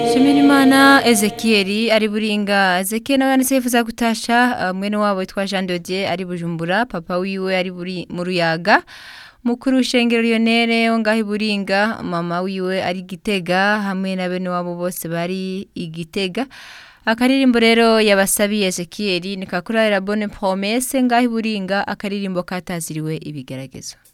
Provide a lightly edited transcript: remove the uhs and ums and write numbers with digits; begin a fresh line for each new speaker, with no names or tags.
Shimirimana Ezekieli ari Buringa. Ezekiel nawe yanditse yifuza gutasha mwene wabo witwa Jean de Dieu ari Bujumbura, papa wiwe ari mu Ruyaga. Mukuru w'ishengero Lionel ngahi Buringa, mama wiwe ari Gitega hamwe na bene wabo bose bari Igitega. Akaririmbo rero yabasabiye Ezekiel ni kakura la bonne promesse ngahi Buringa, akaririmbo kataziriwe ibigeragezo.